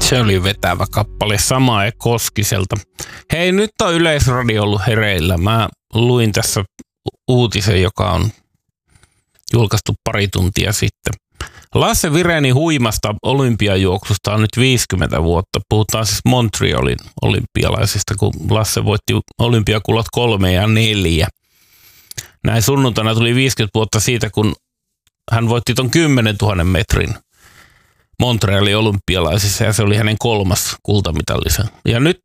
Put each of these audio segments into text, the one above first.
Se oli vetävä kappale Samae Koskiselta. Hei, nyt on Yleisradio ollut hereillä. Mä luin tässä uutisen, joka on julkaistu pari tuntia sitten. Lasse Virénin huimasta olympiajuoksusta on nyt 50 vuotta. Puhutaan siis Montrealin olympialaisista, kun Lasse voitti olympiakulot 3 ja 4. Näin sunnuntaina tuli 50 vuotta siitä, kun hän voitti ton 10 000 metrin Montrealin olympialaisissa ja se oli hänen 3. kultamitallinsa. Ja nyt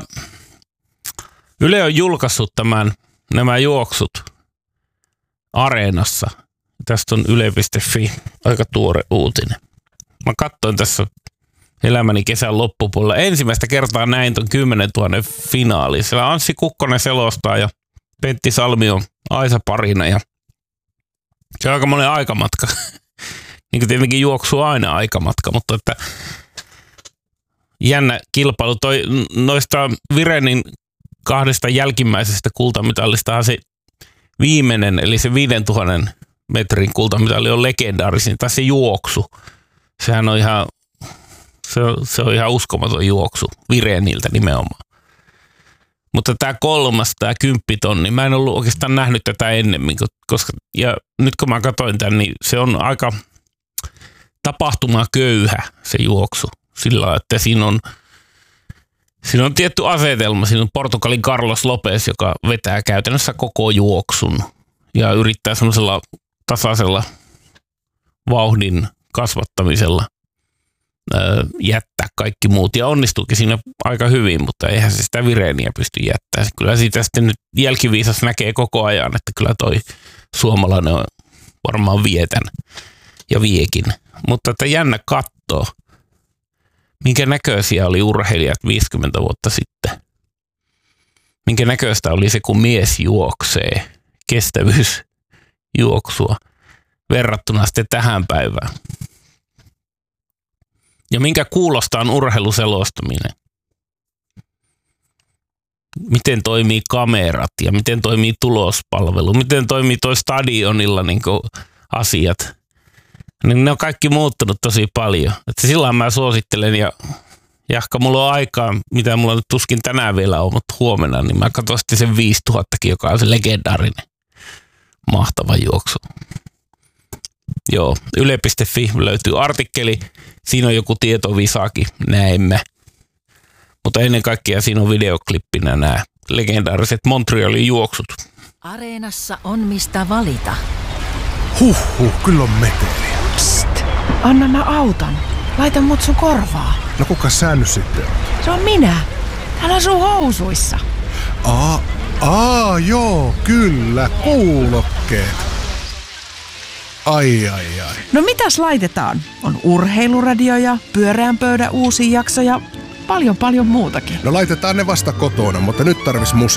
Yle on julkaissut nämä juoksut Areenassa. Tästä on yle.fi, aika tuore uutinen. Mä katsoin tässä elämäni kesän loppupuolella. Ensimmäistä kertaa näin ton 10 000 finaali. Siellä Anssi Kukkonen selostaa ja Pentti Salmio Aisa parina. Ja se on aika monen aikamatka. Niin kuin tietenkin juoksuu aina aikamatka, mutta että jännä kilpailu. Noista Virénin 2 jälkimmäisestä kultamitallistahan se viimeinen, eli se 5000 metrin kultamitali on legendaarisin, tai se juoksu. Sehän on ihan, se on ihan uskomaton juoksu Viréniltä nimenomaan. Mutta tämä 3, tämä 10 tonni, mä en ollut oikeastaan nähnyt tätä ennemmin, koska ja nyt kun mä katsoin tämän, niin se on aika tapahtumaköyhä se juoksu. Sillä että siinä on tietty asetelma. Siinä on Portugalin Carlos Lopez, joka vetää käytännössä koko juoksun ja yrittää semmoisella tasaisella vauhdin kasvattamisella jättää kaikki muut. Ja onnistuukin siinä aika hyvin, mutta eihän se sitä Viréniä pysty jättämään. Kyllä siitä sitten nyt jälkiviisas näkee koko ajan, että kyllä toi suomalainen on varmaan vietän ja viekin. Mutta että jännä kattoo, minkä näköisiä oli urheilijat 50 vuotta sitten. Minkä näköistä oli se, kun mies juoksee kestävyysjuoksua verrattuna sitten tähän päivään. Ja minkä kuulostaa on urheiluselostaminen. Miten toimii kamerat ja miten toimii tulospalvelu, miten toimii toi stadionilla niin kuin asiat. Niin ne on kaikki muuttunut tosi paljon. Että silloin mä suosittelen ja jahka mulla on aikaa, mitä mulla nyt tuskin tänään vielä on, mutta huomenna, niin mä katson sitten sen 5000, joka on se legendaarinen mahtava juoksu. Joo, yle.fi löytyy artikkeli. Siinä on joku tietovisakin, näemme. Mutta ennen kaikkea siinä on videoklippinä nämä legendaariset Montrealin juoksut. Areenassa on mistä valita. Kyllä on meteliä. Psst, anna mä auton. Laita mut sun korvaa. No kuka sä nyt sitten on? Se on minä. Täällä on sun housuissa. Joo, kyllä, kuulokkeet. Ai. No mitäs laitetaan? On urheiluradio ja pyöreän pöydän uusi jakso ja paljon muutakin. No laitetaan ne vasta kotona, mutta nyt tarvis musiikkia.